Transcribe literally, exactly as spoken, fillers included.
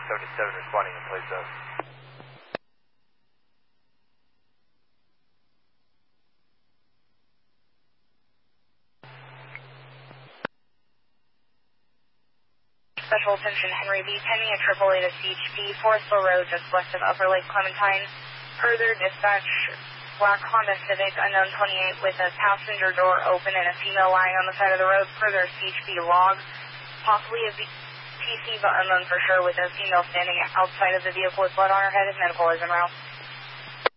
seventy-seven responding in place of. Special attention, Henry B. Penny at triple eight at C H P, Forestville Road, just west of Upper Lake Clementine. Further dispatch, black Honda Civic, unknown twenty-eight, with a passenger door open and a female lying on the side of the road. Further C H P log, possibly a T C, but unknown for sure, with a female standing outside of the vehicle with blood on her head. Medical is en route.